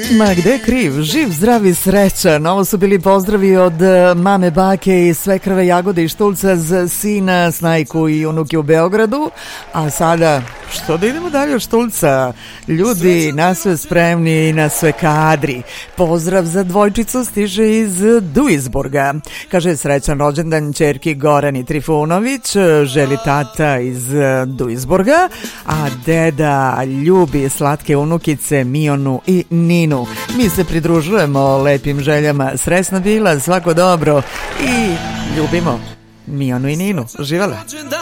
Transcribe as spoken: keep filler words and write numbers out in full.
Ma gde je kriv? Živ, zdrav i srećan. Ovo su bili pozdravi od mame, bake i svekrve Jagode i Štulca za sina, snajku i unuke u Beogradu. A sada, što da idemo dalje od Štulca? Ljudi, na sve spremni i na sve kadri. Pozdrav za dvojčicu stiže iz Duisburga. Kaže, srećan rođendan ćerki Gorani Trifunović, želi tata iz Duisburga, a deda ljubi slatke unukice Mionu i Ninu. Mi se pridružujemo lepim željama. Sresna bila, svako dobro i ljubimo Mionu i Ninu. Živela!